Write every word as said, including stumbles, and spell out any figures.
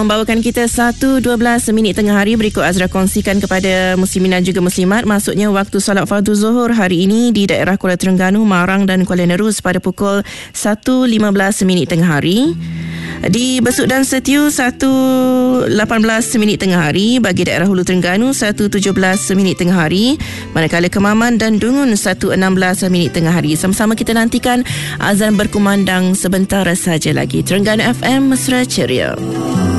Membawakan kita satu dua belas minit tengah hari. Berikut Azra kongsikan kepada muslimin dan juga muslimat maksudnya waktu solat fardu zuhur hari ini di daerah Kuala Terengganu, Marang dan Kuala Nerus pada pukul satu lima belas minit tengah hari. Di Besut dan Setiu satu lapan belas minit tengah hari. Bagi daerah Hulu Terengganu satu tujuh belas minit tengah hari. Manakala Kemaman dan Dungun satu enam belas minit tengah hari. Sama-sama kita nantikan azan berkumandang sebentar saja lagi. Terengganu F M Mesra Ceria.